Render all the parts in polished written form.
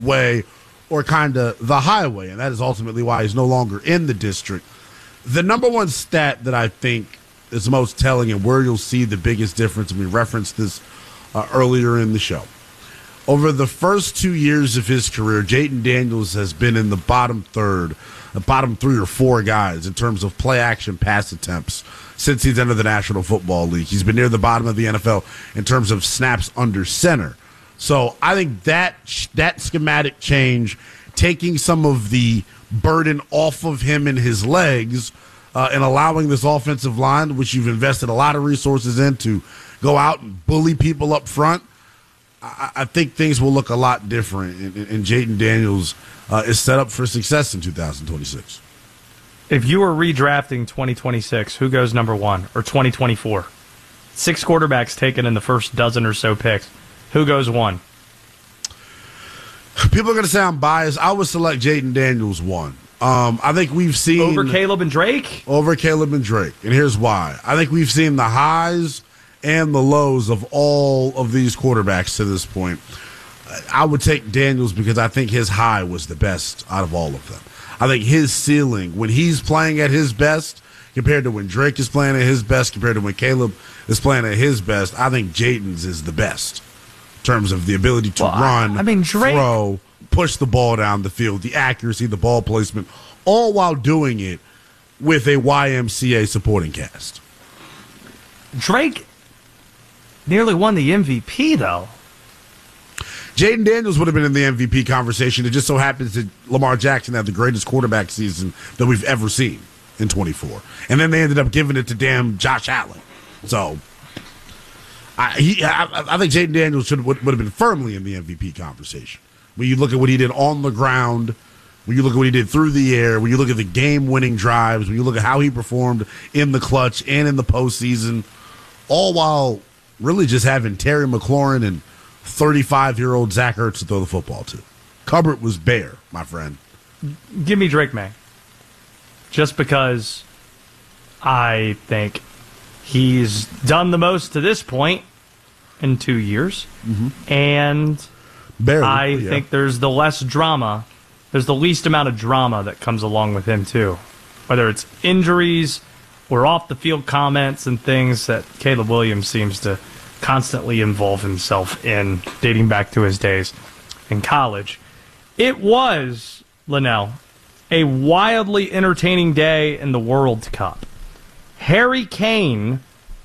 way or kind of the highway, and that is ultimately why he's no longer in the district. The number one stat that I think is most telling and where you'll see the biggest difference, and we referenced this earlier in the show. Over the first 2 years of his career, Jayden Daniels has been in the bottom third, the bottom 3 or 4 guys in terms of play-action pass attempts since he's entered the National Football League. He's been near the bottom of the NFL in terms of snaps under center. So I think that schematic change, taking some of the burden off of him and his legs, and allowing this offensive line, which you've invested a lot of resources in, to go out and bully people up front, I think things will look a lot different, and Jayden Daniels is set up for success in 2026. If you were redrafting 2026, who goes number 1, or 2024? 6 quarterbacks taken in the first dozen or so picks. Who goes 1? People are going to say I'm biased. I would select Jayden Daniels 1. I think we've seen... Over Caleb and Drake? Over Caleb and Drake, and here's why. I think we've seen the highs and the lows of all of these quarterbacks to this point. I would take Daniels because I think his high was the best out of all of them. I think his ceiling, when he's playing at his best, compared to when Drake is playing at his best, compared to when Caleb is playing at his best, I think Jayden's is the best in terms of the ability to run, Drake, throw, push the ball down the field, the accuracy, the ball placement, all while doing it with a YMCA supporting cast. Drake nearly won the MVP, though. Jayden Daniels would have been in the MVP conversation. It just so happens that Lamar Jackson had the greatest quarterback season that we've ever seen in 24. And then they ended up giving it to damn Josh Allen. So I think Jayden Daniels would have been firmly in the MVP conversation. When you look at what he did on the ground, when you look at what he did through the air, when you look at the game-winning drives, when you look at how he performed in the clutch and in the postseason, all while really just having Terry McLaurin and 35-year-old Zach Ertz to throw the football to. Cupboard was bare, my friend. Give me Drake May. Just because I think he's done the most to this point in 2 years. Mm-hmm. And barely, I think there's the less drama. There's the least amount of drama that comes along with him, too. Whether it's injuries or off-the-field comments and things that Caleb Williams seems to constantly involve himself in, dating back to his days in college. It was, Linnell, a wildly entertaining day in the World Cup. Harry Kane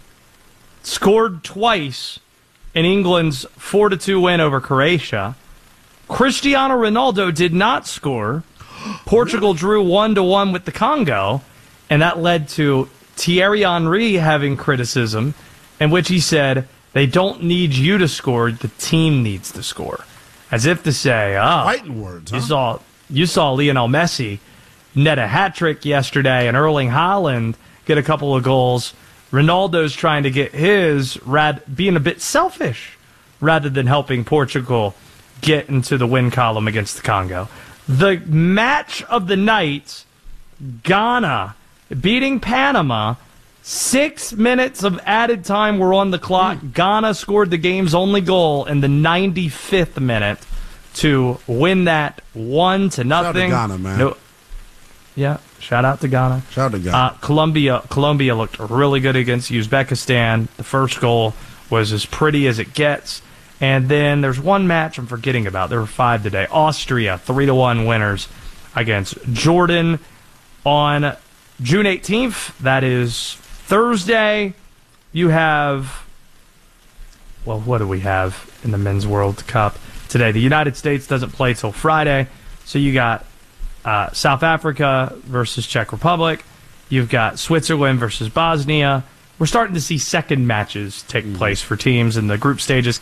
scored twice in England's 4-2 win over Croatia. Cristiano Ronaldo did not score. Portugal drew 1-1 with the Congo, and that led to Thierry Henry having criticism in which he said, they don't need you to score, the team needs to score. As if to say, fighting words, huh? You saw Lionel Messi net a hat-trick yesterday and Erling Haaland get a couple of goals. Ronaldo's trying to get his, being a bit selfish rather than helping Portugal get into the win column against the Congo. The match of the night, Ghana beating Panama. 6 minutes of added time were on the clock. Ghana scored the game's only goal in the 95th minute to win that 1-0. Shout out to Ghana, man. Shout out to Ghana. Shout out to Ghana. Colombia looked really good against Uzbekistan. The first goal was as pretty as it gets. And then there's one match I'm forgetting about. There were 5 today. Austria, 3-1 winners against Jordan on June 18th. That is Thursday. You have, well, what do we have in the Men's World Cup today? The United States doesn't play till Friday, so you got South Africa versus Czech Republic. You've got Switzerland versus Bosnia. We're starting to see second matches take place for teams in the group stages.